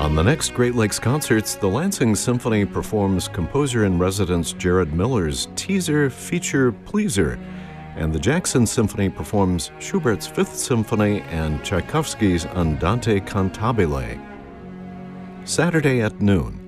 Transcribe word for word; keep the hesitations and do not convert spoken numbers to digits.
On the next Great Lakes Concerts, the Lansing Symphony performs composer-in-residence Jared Miller's teaser feature Pleaser, and the Jackson Symphony performs Schubert's Fifth Symphony and Tchaikovsky's Andante Cantabile. Saturday at noon.